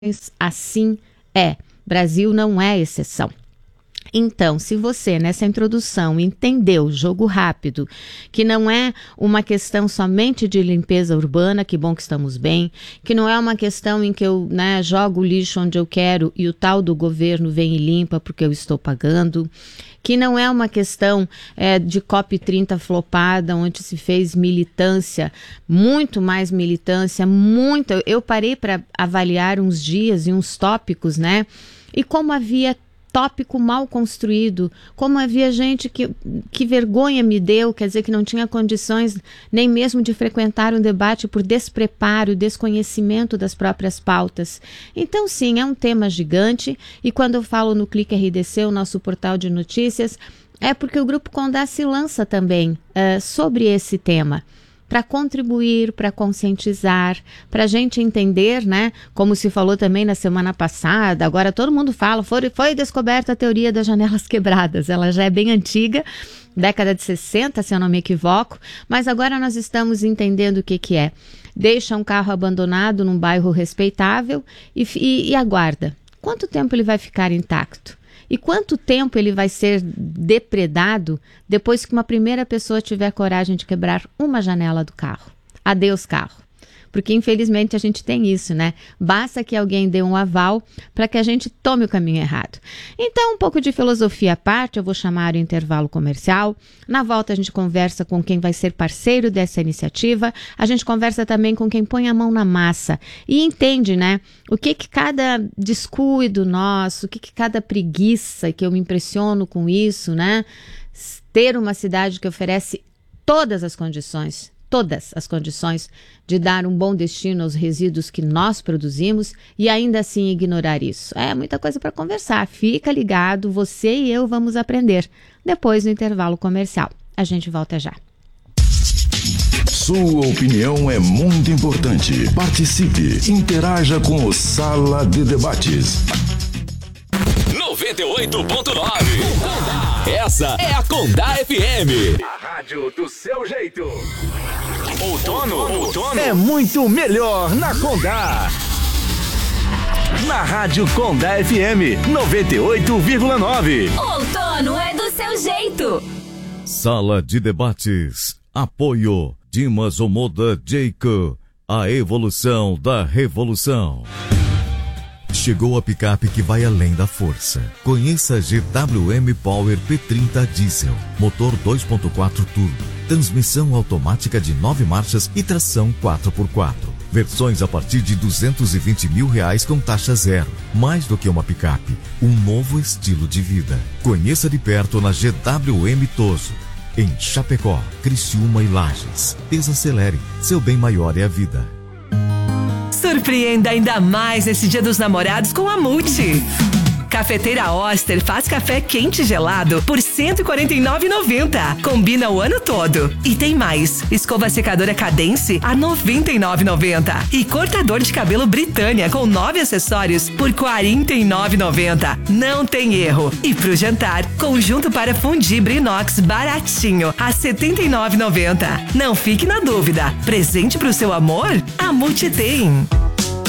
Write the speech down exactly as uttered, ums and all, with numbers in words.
assim é. Brasil não é exceção. Então, se você, nessa introdução, entendeu, jogo rápido, que não é uma questão somente de limpeza urbana, que bom que estamos bem, que não é uma questão em que eu, né, jogo o lixo onde eu quero e o tal do governo vem e limpa porque eu estou pagando, que não é uma questão é, de C O P trinta flopada, onde se fez militância, muito mais militância, muito... Eu parei para avaliar uns dias e uns tópicos, né? E como havia tópico mal construído, como havia gente que, que vergonha me deu, quer dizer que não tinha condições nem mesmo de frequentar um debate por despreparo, desconhecimento das próprias pautas. Então sim, é um tema gigante e quando eu falo no Clique R D C, o nosso portal de notícias, é porque o Grupo Condá se lança também uh, sobre esse tema, para contribuir, para conscientizar, para a gente entender, né, como se falou também na semana passada, agora todo mundo fala, foi, foi descoberta a teoria das janelas quebradas, ela já é bem antiga, década de sessenta, se eu não me equivoco, mas agora nós estamos entendendo o que que é. Deixa um carro abandonado num bairro respeitável e, e, e aguarda. Quanto tempo ele vai ficar intacto? E quanto tempo ele vai ser depredado depois que uma primeira pessoa tiver coragem de quebrar uma janela do carro? Adeus, carro. Porque infelizmente a gente tem isso, né? Basta que alguém dê um aval para que a gente tome o caminho errado. Então, um pouco de filosofia à parte, eu vou chamar o intervalo comercial. Na volta a gente conversa com quem vai ser parceiro dessa iniciativa. A gente conversa também com quem põe a mão na massa e entende, né? O que que cada descuido nosso, o que que cada preguiça, que eu me impressiono com isso, né? Ter uma cidade que oferece todas as condições, todas as condições de dar um bom destino aos resíduos que nós produzimos e ainda assim ignorar isso. É muita coisa para conversar. Fica ligado, você e eu vamos aprender. Depois do intervalo comercial. A gente volta já. Sua opinião é muito importante. Participe, interaja com o Sala de Debates. noventa e oito ponto nove. Essa é a Condá F M. A rádio do seu jeito. Outono, outono é muito melhor na Condá. Na rádio Condá F M noventa e oito vírgula nove. Outono é do seu jeito. Sala de Debates. Apoio Dimas Omoda Jeico. A evolução da revolução. Chegou a picape que vai além da força. Conheça a G W M Power P trinta Diesel. Motor dois ponto quatro turbo. Transmissão automática de nove marchas e tração quatro por quatro. Versões a partir de duzentos e vinte mil reais com taxa zero. Mais do que uma picape, um novo estilo de vida. Conheça de perto na G W M Toso. Em Chapecó, Criciúma e Lages. Desacelere. Seu bem maior é a vida. Surpreenda ainda mais esse Dia dos Namorados com a Multi. Cafeteira Oster faz café quente e gelado por cento e quarenta e nove reais e noventa centavos. Combina o ano todo. E tem mais. Escova secadora Cadence a noventa e nove reais e noventa centavos. E cortador de cabelo Britânia com nove acessórios por quarenta e nove reais e noventa centavos. Não tem erro. E pro jantar, conjunto para fundir Brinox baratinho a setenta e nove reais e noventa centavos. Não fique na dúvida. Presente pro seu amor? A Multi tem.